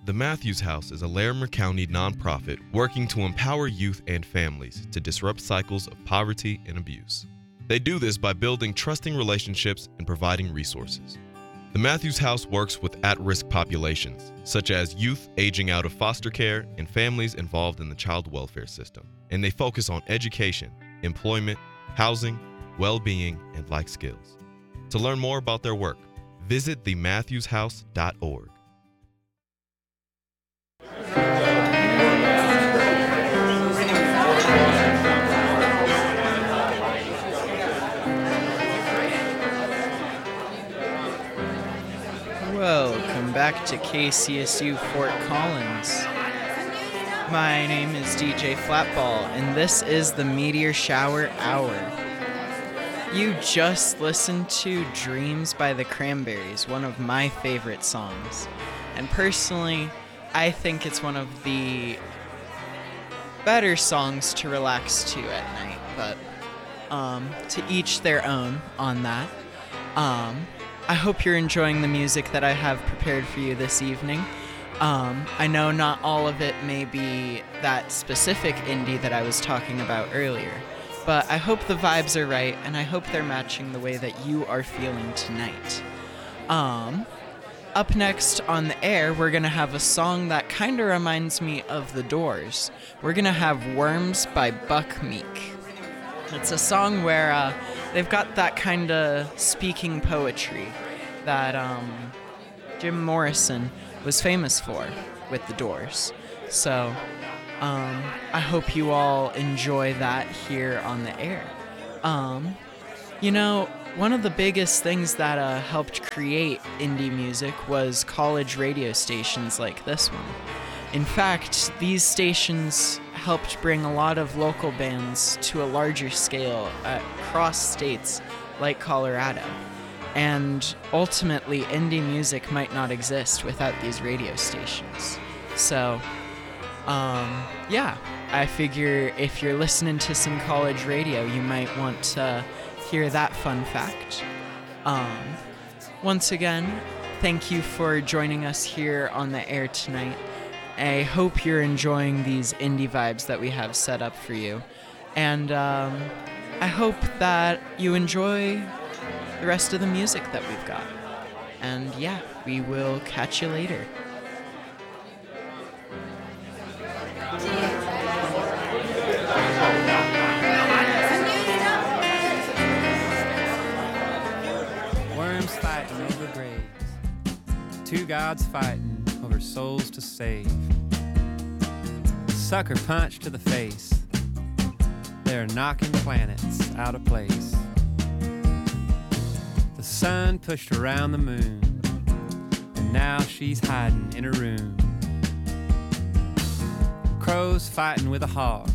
The Matthews House is a Larimer County nonprofit working to empower youth and families to disrupt cycles of poverty and abuse. They do this by building trusting relationships and providing resources. The Matthews House works with at-risk populations, such as youth aging out of foster care and families involved in the child welfare system, and they focus on education, employment, housing, well-being, and life skills. To learn more about their work, visit thematthewshouse.org. Welcome back to KCSU Fort Collins. My name is DJ Flatball, and this is the Meteor Shower Hour. You just listened to Dreams by the Cranberries, one of my favorite songs. And personally, I think it's one of the better songs to relax to at night, but to each their own on that. I hope you're enjoying the music that I have prepared for you this evening. I know not all of it may be that specific indie that I was talking about earlier, but I hope the vibes are right, and I hope they're matching the way that you are feeling tonight. Up next on the air, we're going to have a song that kind of reminds me of The Doors. We're going to have Worms by Buck Meek. It's a song where they've got that kind of speaking poetry that Jim Morrison was famous for with The Doors. So I hope you all enjoy that here on the air. One of the biggest things that helped create indie music was college radio stations like this one. In fact, these stations helped bring a lot of local bands to a larger scale across states like Colorado. And ultimately, indie music might not exist without these radio stations. So, I figure if you're listening to some college radio, you might want to hear that fun fact. Once again, thank you for joining us here on the air tonight. I hope you're enjoying these indie vibes that we have set up for you. And I hope that you enjoy the rest of the music that we've got. And yeah, we will catch you later. Worms fighting over graves, two gods fighting over souls to save. Sucker punch to the face, they're knocking planets out of place. The sun pushed around the moon, and now she's hiding in her room. Crows fighting with a hawk,